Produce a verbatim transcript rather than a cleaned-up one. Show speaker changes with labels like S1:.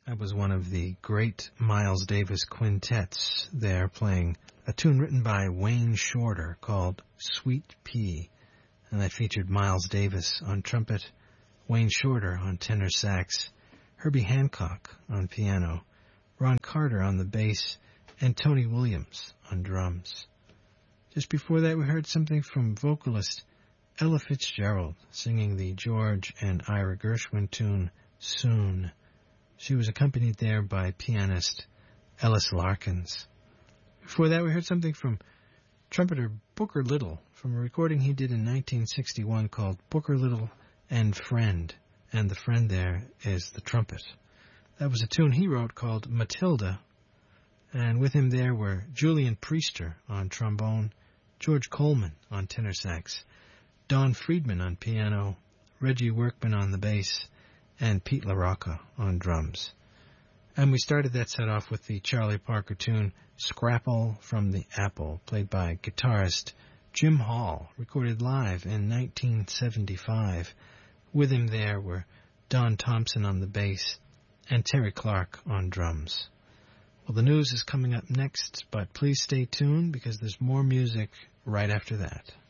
S1: That was one of the great Miles Davis quintets there, playing a tune written by Wayne Shorter called Sweet Pea. And that featured Miles Davis on trumpet, Wayne Shorter on tenor sax, Herbie Hancock on piano, Ron Carter on the bass, and Tony Williams on drums. Just before that, we heard something from vocalist Ella Fitzgerald singing the George and Ira Gershwin tune, Soon. She was accompanied there by pianist Ellis Larkins. Before that, we heard something from trumpeter Booker Little from a recording he did in nineteen sixty-one called Booker Little and Friend, and the friend there is the trumpet. That was a tune he wrote called Matilda, and with him there were Julian Priester on trombone, George Coleman on tenor sax, Don Friedman on piano, Reggie Workman on the bass, and Pete LaRocca on drums. And we started that set off with the Charlie Parker tune Scrapple from the Apple, played by guitarist Jim Hall, recorded live in nineteen seventy-five. With him there were Don Thompson on the bass and Terry Clark on drums. Well, the news is coming up next, but please stay tuned because there's more music right after that.